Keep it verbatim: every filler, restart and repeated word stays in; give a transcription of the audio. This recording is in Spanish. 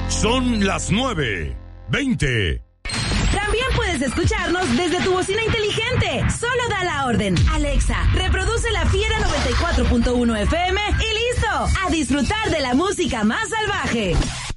Son las nueve veinte. También puedes escucharnos desde tu bocina inteligente. Solo da la orden. Alexa, reproduce La Fiera noventa y cuatro punto uno F M y listo. A disfrutar de la música más salvaje.